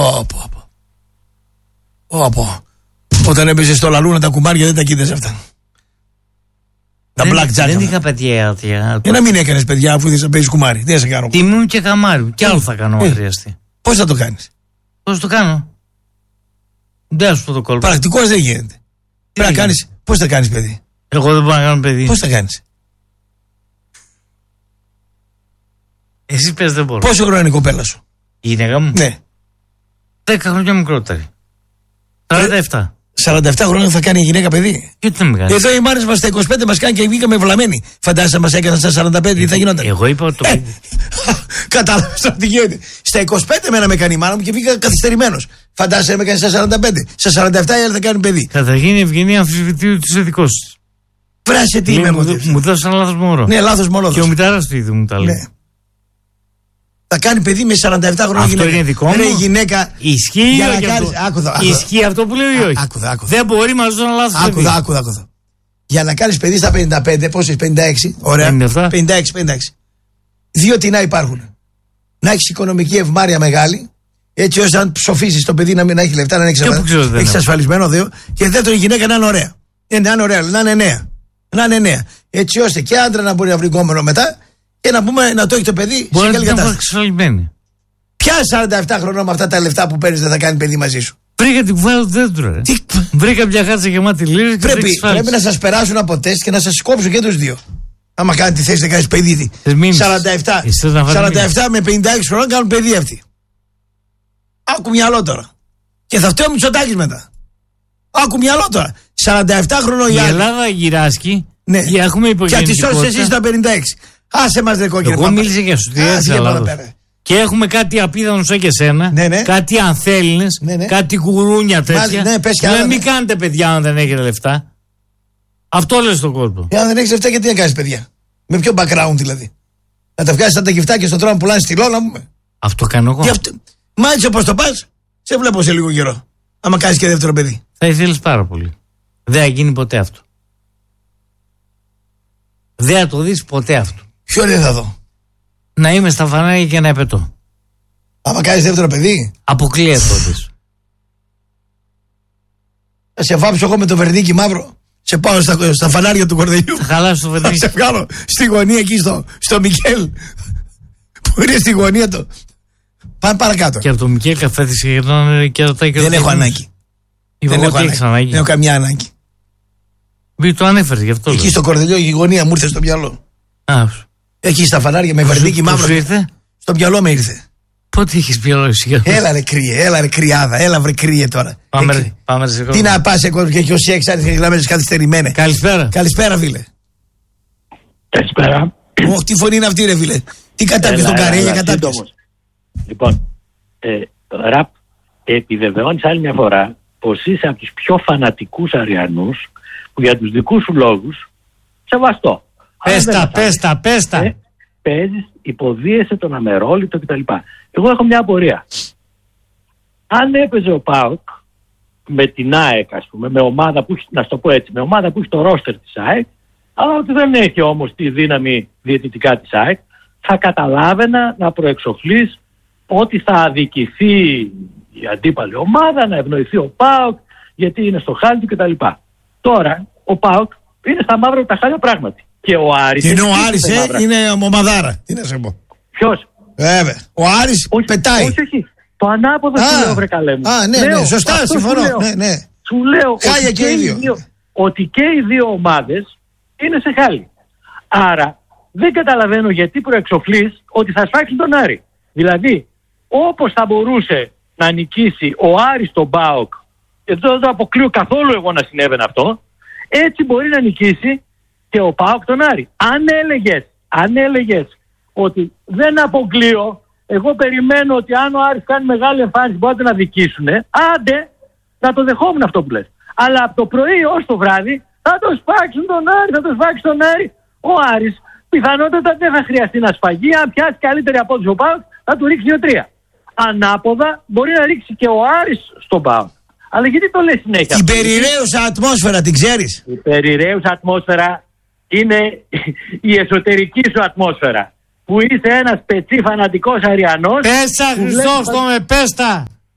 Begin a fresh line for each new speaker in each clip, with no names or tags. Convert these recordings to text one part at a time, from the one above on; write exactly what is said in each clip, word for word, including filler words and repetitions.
Πω, πω, πω. Πω, πω. Όταν έπαιζε στο λαλούνα τα κουμάρια δεν τα κοίταζε αυτά. Τα blackjack.
Δεν είχα παιδιά. Για
να μην έκανε παιδιά αφού δεν παίζει κουμάρι. Τι θα σε κάνω.
Τιμούν και καμάρι. Κι άλλο θα κάνω αν χρειαστεί.
Πώς θα το κάνεις.
Πώς το κάνω. Δεν σου το κόλπο.
Πρακτικός δεν γίνεται. Πρέπει να κάνεις. Πώς θα κάνεις παιδί.
Εγώ δεν μπορώ να κάνω παιδί.
Πώς θα κάνεις.
Εσύ πες δεν μπορώ.
Πόσο χρόνο είναι η κοπέλα σου.
Η γυναίκα μου.
Ναι.
Δέκα χρόνια μικρότερη. σαράντα επτά.
σαράντα επτά χρόνια θα κάνει η γυναίκα παιδί.
Γιατί δεν με κάνει.
Εδώ οι μάνες μας στα είκοσι πέντε μας κάνει και βγήκαμε βλαμμένοι. Φαντάζεσαι μας έκαναν στα σαράντα πέντε τι θα γινόταν.
Εγώ είπα ότι το παιδί.
Κατάλαβες τι γίνεται. Στα είκοσι πέντε μένα με κάνει η μάνα μου και βγήκα καθυστερημένος. Φαντάζεσαι με κάνει στα σαράντα πέντε. Στα σαράντα επτά η άλλη θα κάνει παιδί.
Καταρχήν η ευγενία αμφισβητεί του ειδικού.
Φράσε τι είμαι εγώ.
Μου δώσαν λάθος μωρό.
Ναι, λάθος μωρό.
Και ο μητέρας του ίδιου μου τα λέει.
Θα κάνει παιδί με σαράντα επτά χρόνια
αυτό
γυναίκα.
Είναι δικό μου.
Ρε, γυναίκα.
Ισχύει,
για να
αυτό.
Κάνεις, άκουδα, άκουδα.
Ισχύει αυτό που λέει ή όχι.
Άκουδα, άκουδα.
Δεν μπορεί μαζί να λάθος.
Άκουδα, άκουδα, άκουδα. Για να κάνεις παιδί στα πενήντα πέντε, πόσες, πενήντα έξι. Ωραία. πενήντα έξι, πενήντα έξι. Δύο τι να υπάρχουν. Να έχεις οικονομική ευμάρεια μεγάλη, έτσι ώστε αν ψοφήσεις το παιδί να μην έχει λεφτά, να έχει ασφαλισμένο δύο. Και δεύτερο η γυναίκα να είναι ωραία. Ε, να είναι ωραία, να είναι νέα. Να είναι νέα. Έτσι ώστε και άντρα να μπορεί να βρει κόμενο μετά και να πούμε να το έχει το παιδί
μπορεί
σε καλή κατάσταση. Ποια σαράντα επτά χρονών με αυτά τα λεφτά που παίρνεις δεν θα κάνει παιδί μαζί σου.
Βρήκα την κουβάλα του δέντρου, ρε. Τι... Βρήκα μια χάρτσα γεμάτη λίρες και
πρέπει, πρέπει να σας περάσουν από τεστ και να σας κόψουν και τους δύο. Άμα κάνετε θέση να κάνεις παιδί. σαράντα επτά, σαράντα επτά με πενήντα έξι χρονών κάνουν παιδί αυτοί. Άκου μυαλό τώρα. Και θα φταίω Μητσοτάκης μετά. Άκου μυαλό τώρα. σαράντα επτά χρονών
η Ελλάδα γυράσκει. Ναι. Και έχουμε υπογεννητικότητα.
Και τη σώσεις εσείς τα πενήντα έξι. Άσε μας δε κόκκινο.
Εγώ μίλησα για σου. Και έχουμε κάτι απίδανο σαν και σένα,
ναι, ναι.
κάτι ανθέλινες, ναι, ναι. κάτι γουρούνια τέτοια.
Ναι, πες και άλλα,
μην
ναι.
κάνετε παιδιά αν δεν έχετε λεφτά. Αυτό λες στον κόσμο.
Και αν δεν έχεις λεφτά, γιατί να κάνεις παιδιά. Με ποιο background δηλαδή. Να τα βγάζεις σαν τα γυφτάκια στον τρόπο που πουλάνε στη λόλα μου.
Αυτό κάνω εγώ.
Αυτό... Μα έτσι όπως το πας, σε βλέπω σε λίγο καιρό. Άμα κάνεις και δεύτερο παιδί.
Θα ήθελες πάρα πολύ. Δεν θα γίνει ποτέ αυτό. Δεν θα το δεις ποτέ αυτό.
Ποιο δεν θα δω.
Να είμαι στα φανάρια και να επετώ.
Άμα κάνεις δεύτερο παιδί.
Αποκλείεται τότε.
Θα σε βάψω εγώ με το βερνίκι μαύρο. Σε πάω στα, στα φανάρια του κορδελιού.
Θα χαλάσω το βερνίκι.
Θα σε βγάλω στη γωνία εκεί στο, στο Μικέλ. Που είναι στη γωνία του. Πάμε παρακάτω.
Και από το Μικέλ καφέθης και γυρνάνε και ρωτάει και
δεν έχω ανάγκη. Δεν έχω ανάγκη. ανάγκη. Δεν έχω καμιά ανάγκη.
Μη το ανέφερε γι' αυτό.
Εκεί λέω. Στο κορδελιό η γωνία μου ήρθε στο μυαλό.
Α,
εκεί στα φανάρια με βερνίκι μαύρο.
Ήρθε?
Στο μυαλό με ήρθε.
Πότε έχεις πει όλο εσύ.
Έλα ρε κρύε, έλα ρε κρυάδα, έλα βρε κρύε τώρα.
Πάμε ρε, πάμε ρε.
Τι να πας εγώ και όσοι έχεις άρχισε γραμμές καθυστερημένες.
Καλησπέρα.
Καλησπέρα φίλε.
Καλησπέρα.
Ωχ, τι φωνή είναι αυτή ρε φίλε. Τι κατάπιες τον Καρέλια, κατάπιες.
Λοιπόν, ε, ραπ, επιβεβαιώνεις άλλη μια φορά πως είσαι από τους πιο φανατικούς Αριανούς που για τους δικούς σου λόγους σεβαστό.
Πέστα, πέστα, πέστα.
Ε, παίζεις, υποδίεσαι τον αμερόληπτο κτλ. Εγώ έχω μια απορία. Αν έπαιζε ο ΠΑΟΚ με την ΑΕΚ, ας πούμε, με ομάδα που έχει, να στο πω έτσι, με ομάδα που έχει το ρόστερ της ΑΕΚ, αλλά ότι δεν έχει όμως τη δύναμη διαιτητικά της ΑΕΚ, θα καταλάβαινα να προεξοφλείς ότι θα αδικηθεί η αντίπαλη ομάδα, να ευνοηθεί ο ΠΑΟΚ, γιατί είναι στο χάλι του κτλ. Τώρα, ο ΠΑΟΚ είναι στα μαύρα τα χάλια πράγματι. Και ο Άρης.
Και είναι ο Άρης, ε, είναι ομαδάρα. Τι να σε πω.
Ποιος?
Βέβαια. Ο Άρης όχι, πετάει.
Όχι, όχι. Το ανάποδο σου λέω, βρε καλέ μου.
Α, ναι,
λέω,
ναι, σωστά, συμφωνώ.
Σου λέω,
ναι, ναι.
Σου λέω
χάλια
ότι
και, και οι δύο.
δύο. Ότι και οι δύο ομάδες είναι σε χάλι. Άρα δεν καταλαβαίνω γιατί προεξοφλείς ότι θα σφάξουν τον Άρη. Δηλαδή, όπως θα μπορούσε να νικήσει ο Άρης τον ΠΑΟΚ, και δεν το αποκλείω καθόλου εγώ να συνέβαινε αυτό, έτσι μπορεί να νικήσει και ο ΠΑΟΚ τον Άρη. Αν έλεγες, αν έλεγες ότι δεν αποκλείω, εγώ περιμένω ότι αν ο Άρης κάνει μεγάλη εμφάνιση μπορείτε να δικήσουνε, άντε να το δεχόμουν αυτό που λες. Αλλά από το πρωί ως το βράδυ θα το σπάξουν τον Άρη, θα το σπάξει τον Άρη. Ο Άρης πιθανότατα δεν θα χρειαστεί να σφαγεί, αν πιάσει καλύτερη απόδοση ο ΠΑΟΚ θα του ρίξει δύο τρία. Ανάποδα μπορεί να ρίξει και ο Άρης στον ΠΑΟΚ. Αλλά γιατί το λες συνέχεια?
Την περιραίουσα ατμόσφαιρα την ξέρεις?
Η περιραίουσα ατμόσφαιρα είναι η εσωτερική σου ατμόσφαιρα. Που είσαι ένας πετσί φανατικός Αριανός.
Πέστα Χριστόφτο με πέστα.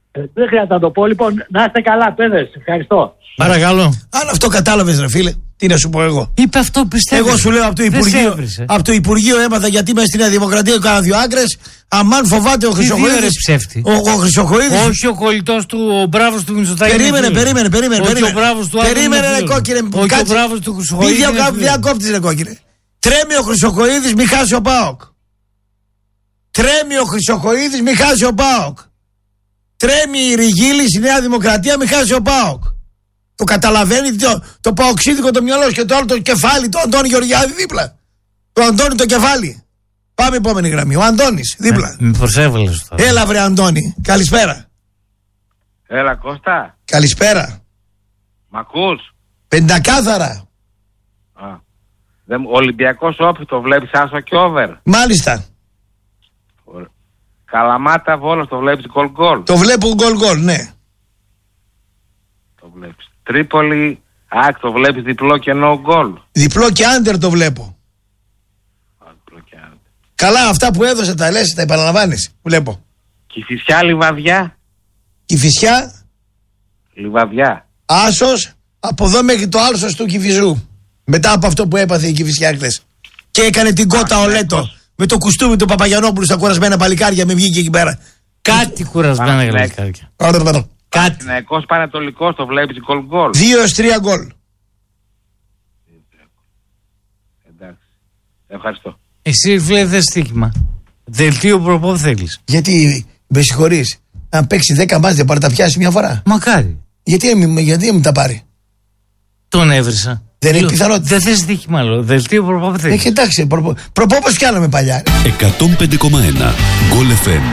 Ε, δεν χρειάζεται να το πω. Λοιπόν, να είστε καλά, παιδες. Ευχαριστώ.
Παρακαλώ.
Αν αυτό κατάλαβες, ρε φίλε, τι να σου πω εγώ.
Είπε αυτό, πιστεύω.
Εγώ σου λέω από το Υπουργείο, από το Υπουργείο έμαθα, γιατί είμαι στη Νέα Δημοκρατία και κάνα δύο άκρες. Αμάν φοβάται ο Χρυσοχοΐδης.
Ο,
ο Χρυσοχοΐδης.
Όχι ο κολλητός του, ο μπράβος του Μητσοτάκη.
Περίμενε, περίμενε, περίμενε.
Όχι ο μπράβος του Άδωνη.
Περίμενε, ρε κόκκινε.
Όχι ο μπράβος του Χρυσοχοΐδη.
Μη διακόπτεις, ρε κόκκινε. Τρέμει ο Χρυσοχοΐδης, μη χάσει ο ΠΑΟΚ. Τρέμει ο Χρυσοχοΐδης, μη χάσει ο ΠΑΟΚ. Τρέμει η Ριγίλης, η Νέα Δημοκρατία, μη χάσει ο ΠΑΟΚ. Το καταλαβαίνει το, το παοξίδικο το μυαλό και το άλλο το κεφάλι, το Αντώνη Γεωργιάδη δίπλα. Το Αντώνη το κεφάλι. Πάμε επόμενη γραμμή. Ο Αντώνης δίπλα.
Με προσέβαλες τώρα.
Έλα βρε Αντώνη. Καλησπέρα.
Έλα Κώστα.
Καλησπέρα.
Μ' ακούς?
Πεντακάθαρα.
Α. Δεν, Ολυμπιακός όπι το βλέπεις άσο και over?
Μάλιστα.
Καλαμάτα Βόλος το βλέπεις γκολ γκολ?
Το βλέπω γκολ γκολ, ναι.
Το βλέπεις. Τρίπολη άκ το βλέπεις διπλό και no γκολ?
Διπλό και άντερ το βλέπω.
Α, διπλό και άντερ.
Καλά, αυτά που έδωσε τα λες, τα επαναλαμβάνεις. Βλέπω.
Κηφισιά Λιβαδιά.
Κηφισιά.
Λιβαδιά.
Άσος, από εδώ μέχρι το άλσος του Κηφιζού. Μετά από αυτό που έπαθε η Κηφισιά χθες. Και έκανε την κότα ο Λέτο. Με το κουστούμι του Παπαγιανόπουλου στα κουρασμένα παλικάρια, με βγήκε εκεί πέρα.
Κάτι κουρασμένα παλικάρια.
Κάτι. Παναθηναϊκός Πανατολικός το βλέπεις γκολ γκολ?
Δύο έως τρία γκολ.
Εντάξει. Ευχαριστώ.
Εσύ φίλε δεν στοίχημα. Δελτίο προπό θέλεις.
Γιατί με συγχωρείς, αν παίξει δέκα μάτς δεν πάρει τα πιάσει μια φορά?
Μακάρι.
Γιατί, γιατί μην τα πάρει?
Τον έβρισα.
Δεν είναι πιθανότητα.
Δεν θες στοίχημα άλλο. Δελτίο προπό θέλεις.
Έχει εντάξει. Προπό, προπό όπως πιάναμε παλιά.
εκατόν πέντε κόμμα ένα Γκολ εφ εμ.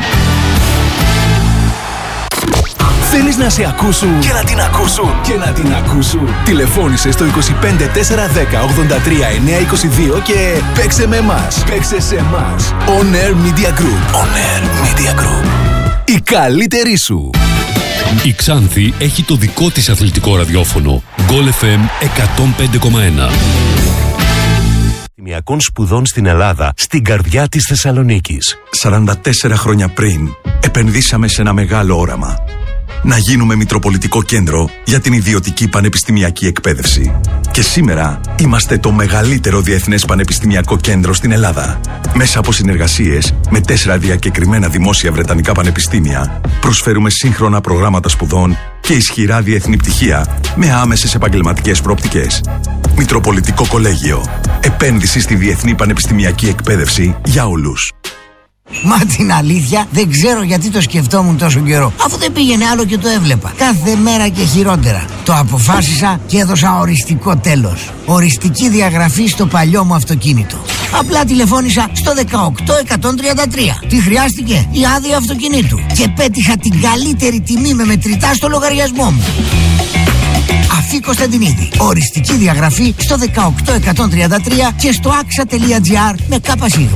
Θέλεις να σε ακούσουν και να την ακούσουν και να την ακούσουν? Τηλεφώνησε στο είκοσι πέντε τέσσερα δέκα ογδόντα τρία εννιακόσια είκοσι δύο και παίξε με εμάς. Παίξε σε εμάς. On Air Media Group. On Air Media Group. Η καλύτερη σου.
Η Ξάνθη έχει το δικό της αθλητικό ραδιόφωνο. Γκολ εφ εμ εκατόν πέντε κόμμα ένα.
Πανεπιστημιακών σπουδών στην Ελλάδα, στην καρδιά της Θεσσαλονίκης.
σαράντα τέσσερα χρόνια πριν, επενδύσαμε σε ένα μεγάλο όραμα. Να γίνουμε μητροπολιτικό κέντρο για την ιδιωτική πανεπιστημιακή εκπαίδευση. Και σήμερα είμαστε το μεγαλύτερο διεθνές πανεπιστημιακό κέντρο στην Ελλάδα. Μέσα από συνεργασίες με τέσσερα διακεκριμένα δημόσια βρετανικά πανεπιστήμια, προσφέρουμε σύγχρονα προγράμματα σπουδών και ισχυρά διεθνή πτυχία με άμεσες επαγγελματικές προοπτικές. Μητροπολιτικό Κολέγιο. Επένδυση στη διεθνή πανεπιστημιακή εκπαίδευση για όλους.
Μα την αλήθεια δεν ξέρω γιατί το σκεφτόμουν τόσο καιρό. Αφού δεν πήγαινε άλλο και το έβλεπα. Κάθε μέρα και χειρότερα. Το αποφάσισα και έδωσα οριστικό τέλος. Οριστική διαγραφή στο παλιό μου αυτοκίνητο. Απλά τηλεφώνησα στο δεκαοκτώ εκατόν τριάντα τρία. Τι χρειάστηκε? Η άδεια αυτοκινήτου. Και πέτυχα την καλύτερη τιμή με μετρητά στο λογαριασμό μου. Αφή Κωνσταντινίδη. Οριστική διαγραφή στο δεκαοκτώ εκατόν τριάντα τρία και στο axa.gr με ΚΣ.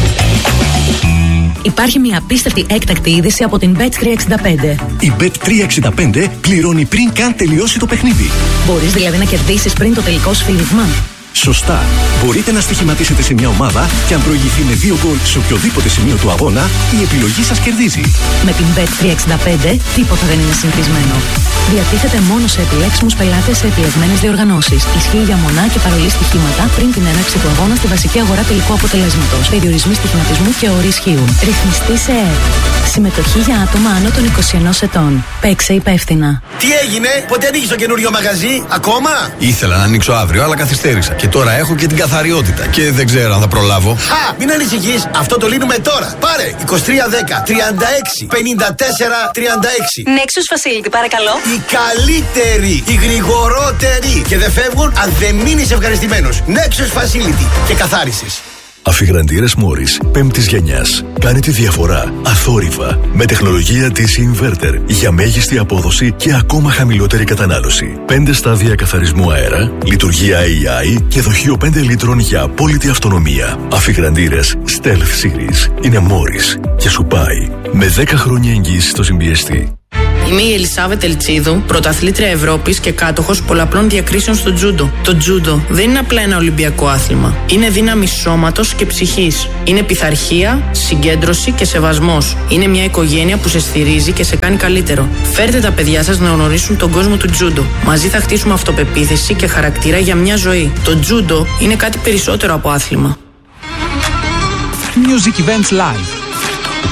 Υπάρχει μια απίστευτη έκτακτη είδηση από την μπετ τριακόσια εξήντα πέντε.
Η μπετ τριακόσια εξήντα πέντε πληρώνει πριν καν τελειώσει το παιχνίδι.
Μπορείς δηλαδή να κερδίσεις πριν το τελικό σφυρίγμα.
Σωστά. Μπορείτε να στοιχηματίσετε σε μια ομάδα και αν προηγηθεί με δύο γκολ σε οποιοδήποτε σημείο του αγώνα, η επιλογή σας κερδίζει.
Με την μπετ τριακόσια εξήντα πέντε τίποτα δεν είναι συνηθισμένο. Διατίθεται μόνο σε επιλέξιμους πελάτες σε επιλεγμένες διοργανώσεις. Ισχύει για μονά και παρολί στοιχήματα πριν την έναρξη του αγώνα στη βασική αγορά τελικού αποτελέσματος. Περιορισμοί στοιχηματισμού και όροι ισχύουν. Ρυθμιστή σε ΕΕΠ. Συμμετοχή για άτομα άνω των είκοσι ενός ετών. Παίξε υπεύθυνα.
Τι έγινε, πότε ανοίγεις το καινούριο μαγαζί, ακόμα?
Ήθελα να ανοίξω αύριο, αλλά καθυστέρησα. Και τώρα έχω και την καθαριότητα και δεν ξέρω αν θα προλάβω.
Χα! Μην ανησυχείς, αυτό το λύνουμε τώρα. Πάρε είκοσι τρία δέκα τριάντα έξι πενήντα τέσσερα τριάντα έξι.
Nexus Facility, παρακαλώ.
Η καλύτερη, η γρηγορότερη. Και δεν φεύγουν αν δεν μείνεις ευχαριστημένος. Nexus Facility και καθάρισες.
Αφιγραντήρες Μόρις πέμπτης γενιάς. Κάνει τη διαφορά αθόρυβα με τεχνολογία της Inverter για μέγιστη απόδοση και ακόμα χαμηλότερη κατανάλωση. Πέντε στάδια καθαρισμού αέρα, λειτουργία έι άι και δοχείο πέντε λίτρων για απόλυτη αυτονομία. Αφιγραντήρες Stealth Series είναι Μόρις και σου πάει με δέκα χρόνια εγγύηση στο συμπιεστή.
Είμαι η Ελισάβετ Ελτσίδου, πρωταθλήτρια Ευρώπης και κάτοχος πολλαπλών διακρίσεων στο τζούντο. Το τζούντο δεν είναι απλά ένα ολυμπιακό άθλημα. Είναι δύναμη σώματος και ψυχής. Είναι πειθαρχία, συγκέντρωση και σεβασμός. Είναι μια οικογένεια που σε στηρίζει και σε κάνει καλύτερο. Φέρτε τα παιδιά σας να γνωρίσουν τον κόσμο του τζούντο. Μαζί θα χτίσουμε αυτοπεποίθηση και χαρακτήρα για μια ζωή. Το τζούντο είναι κάτι περισσότερο από άθλημα.
Music Events Live.